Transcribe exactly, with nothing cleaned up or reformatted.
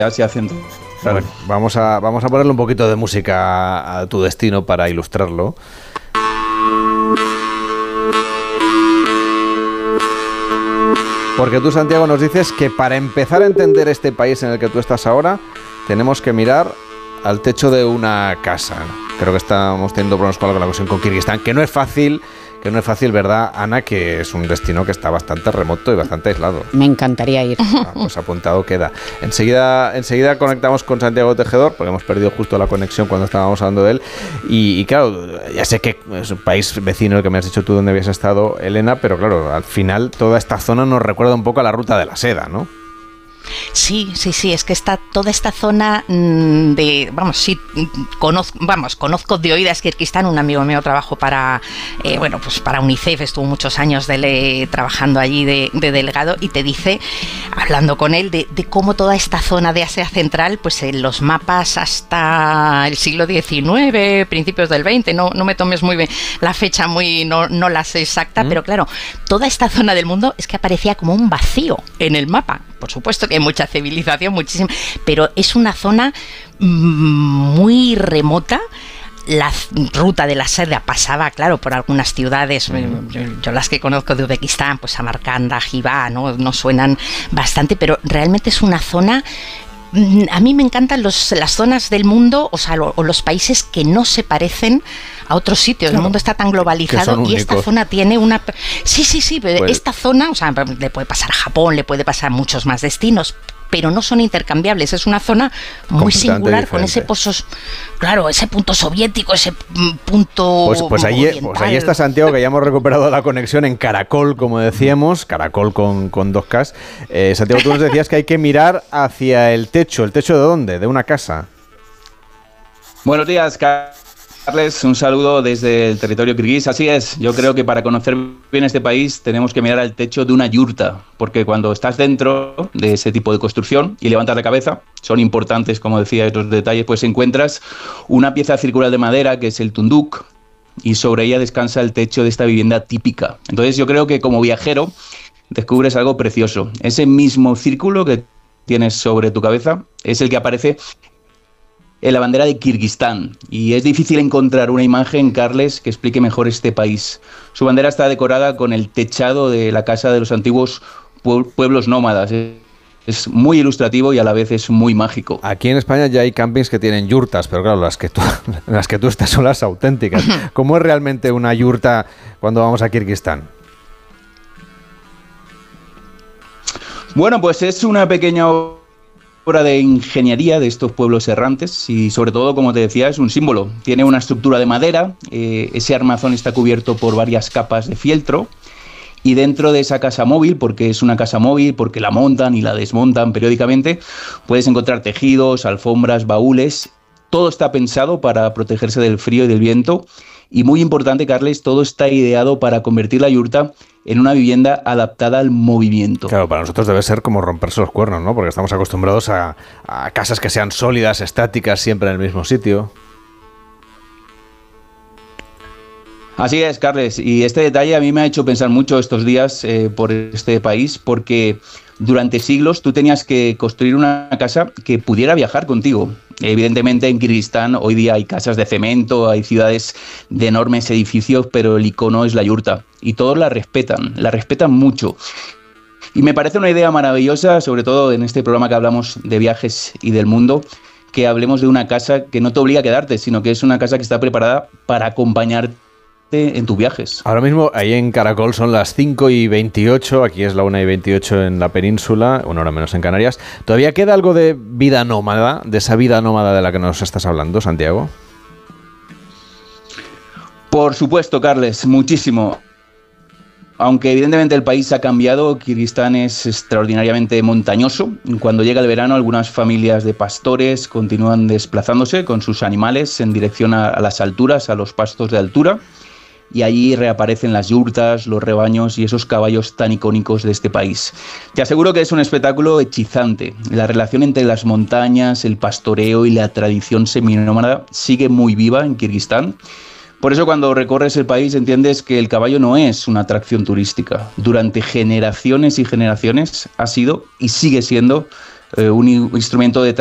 Asia Central. Bueno, vamos a, vamos a ponerle un poquito de música a, a tu destino para ilustrarlo. Porque tú, Santiago, nos dices que para empezar a entender este país en el que tú estás ahora, tenemos que mirar al techo de una casa. Creo que estamos teniendo problemas con la conexión con Kirguistán, que no es fácil, que no es fácil, ¿verdad, Ana? Que es un destino que está bastante remoto y bastante aislado. Me encantaría ir. Ah, pues apuntado queda. Enseguida, enseguida conectamos con Santiago Tejedor, porque hemos perdido justo la conexión cuando estábamos hablando de él. Y, y claro, ya sé que es un país vecino el que me has dicho tú donde habías estado, Elena, pero claro, al final toda esta zona nos recuerda un poco a la ruta de la seda, ¿no? Sí, sí, sí, es que está toda esta zona de, vamos, sí, conozco, vamos, conozco de oídas Kirguistán. Un amigo mío trabajó para, eh, bueno, pues para UNICEF, estuvo muchos años de le, trabajando allí de, de delegado, y te dice, hablando con él, de, de cómo toda esta zona de Asia Central, pues en los mapas hasta el siglo diecinueve, principios del veinte, no, no me tomes muy bien la fecha, muy, no, no la sé exacta, mm. pero claro, toda esta zona del mundo es que aparecía como un vacío en el mapa. Por supuesto que hay mucha civilización, muchísima, pero es una zona muy remota. La ruta de la seda pasaba, claro, por algunas ciudades, mm. yo, yo las que conozco de Uzbekistán, pues Samarcanda, Jibá, ¿no? no suenan bastante, pero realmente es una zona. A mí me encantan los, las zonas del mundo, o sea, lo, o los países que no se parecen a otros sitios. Claro, el mundo está tan globalizado y esta zona tiene una... Sí, sí, sí, pues, esta zona, o sea, le puede pasar a Japón, le puede pasar a muchos más destinos, pero no son intercambiables. Es una zona muy singular, diferente, con ese pozo, claro, ese punto soviético, ese punto pues, pues, ahí, pues ahí está Santiago, que ya hemos recuperado la conexión en Caracol, como decíamos, Caracol con, con dos K. Eh, Santiago, tú nos decías que hay que mirar hacia el techo. ¿El techo de dónde? ¿De una casa? Buenos días, Carles, un saludo desde el territorio kirguís. Así es, yo creo que para conocer bien este país tenemos que mirar al techo de una yurta, porque cuando estás dentro de ese tipo de construcción y levantas la cabeza, son importantes, como decía, estos detalles, pues encuentras una pieza circular de madera que es el tunduk, y sobre ella descansa el techo de esta vivienda típica. Entonces yo creo que como viajero descubres algo precioso. Ese mismo círculo que tienes sobre tu cabeza es el que aparece en la bandera de Kirguistán, y es difícil encontrar una imagen, Carles, que explique mejor este país. Su bandera está decorada con el techado de la casa de los antiguos pueblos nómadas. Es muy ilustrativo y a la vez es muy mágico. Aquí en España ya hay campings que tienen yurtas, pero claro, las que tú, las que tú estás son las auténticas. ¿Cómo es realmente una yurta cuando vamos a Kirguistán? Bueno, pues es una pequeña obra de ingeniería de estos pueblos errantes y sobre todo, como te decía, es un símbolo. Tiene una estructura de madera, eh, ese armazón está cubierto por varias capas de fieltro, y dentro de esa casa móvil, porque es una casa móvil, porque la montan y la desmontan periódicamente, puedes encontrar tejidos, alfombras, baúles. Todo está pensado para protegerse del frío y del viento. Y muy importante, Carles, todo está ideado para convertir la yurta en una vivienda adaptada al movimiento. Claro, para nosotros debe ser como romperse los cuernos, ¿no? Porque estamos acostumbrados a, a casas que sean sólidas, estáticas, siempre en el mismo sitio. Así es, Carles, y este detalle a mí me ha hecho pensar mucho estos días eh, por este país, porque durante siglos tú tenías que construir una casa que pudiera viajar contigo. Evidentemente en Kirguistán hoy día hay casas de cemento, hay ciudades de enormes edificios, pero el icono es la yurta y todos la respetan, la respetan mucho. Y me parece una idea maravillosa, sobre todo en este programa que hablamos de viajes y del mundo, que hablemos de una casa que no te obliga a quedarte, sino que es una casa que está preparada para acompañarte en tus viajes. Ahora mismo ahí en Caracol son las cinco y veintiocho, aquí es la una y veintiocho en la península, una hora menos en Canarias. ¿Todavía queda algo de vida nómada, de esa vida nómada de la que nos estás hablando, Santiago? Por supuesto, Carles, muchísimo. Aunque evidentemente el país ha cambiado, Kirguistán es extraordinariamente montañoso. Cuando llega el verano, algunas familias de pastores continúan desplazándose con sus animales en dirección a, a las alturas, a los pastos de altura. Y allí reaparecen las yurtas, los rebaños y esos caballos tan icónicos de este país. Te aseguro que es un espectáculo hechizante. La relación entre las montañas, el pastoreo y la tradición seminómada sigue muy viva en Kirguistán. Por eso cuando recorres el país entiendes que el caballo no es una atracción turística. Durante generaciones y generaciones ha sido y sigue siendo eh, un instrumento de